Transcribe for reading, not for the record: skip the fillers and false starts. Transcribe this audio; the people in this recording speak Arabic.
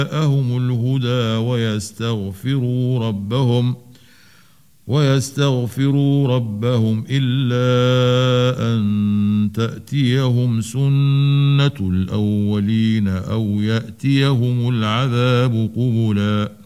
جاءهم الهدى ويستغفروا ربهم إلا أن تأتيهم سنة الأولين أو يأتيهم العذاب قبلا